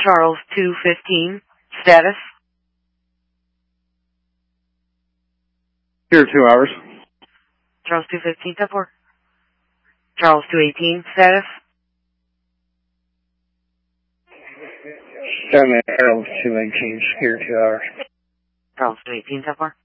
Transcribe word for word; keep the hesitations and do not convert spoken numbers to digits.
Charles two fifteen, status? Here two hours. Charles two fifteen, ten four. Charles two eighteen, status? Seven Charles two eighteen, here two hours. Charles two eighteen, ten four.